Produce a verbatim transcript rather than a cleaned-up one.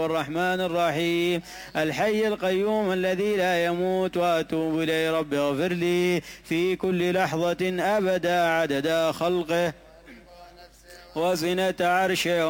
الرحمن الرحيم الحي القيوم الذي لا يموت وأتوب إليه رب اغفر لي في كل لحظة أبدا عدد خلقه وزنة عرشه